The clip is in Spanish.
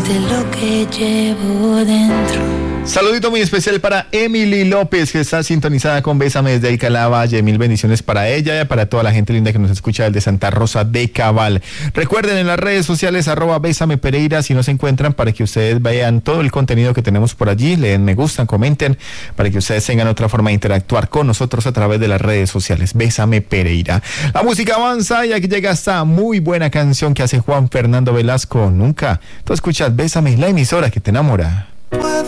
de lo que llevo dentro. Saludito muy especial para Emily López, que está sintonizada con Bésame desde Alcalá Valle. Mil bendiciones para ella y para toda la gente linda que nos escucha desde Santa Rosa de Cabal. Recuerden en las redes sociales @Bésame Pereira, si no se encuentran, para que ustedes vean todo el contenido que tenemos por allí, le den me gustan, comenten, para que ustedes tengan otra forma de interactuar con nosotros a través de las redes sociales. Bésame Pereira. La música avanza y aquí llega esta muy buena canción que hace Juan Fernando Velasco. Nunca. Tú escuchas Bésame, la emisora que te enamora.